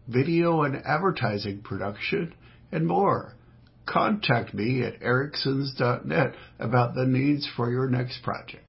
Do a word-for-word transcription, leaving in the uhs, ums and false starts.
video and advertising production, and more. Contact me at ericsons dot net about the needs for your next project.